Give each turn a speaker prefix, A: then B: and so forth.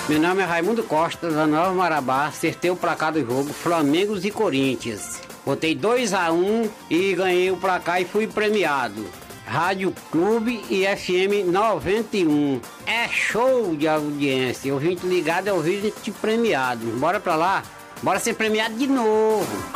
A: Meu nome é Raimundo Costa, da Nova Marabá. Acertei o placar do jogo Flamengo e Corinthians. Botei 2-1 e ganhei o placar e fui premiado. Rádio Clube e FM 91. É show de audiência. Ouvinte ligado é ouvinte premiado. Bora pra lá? Bora ser premiado de novo.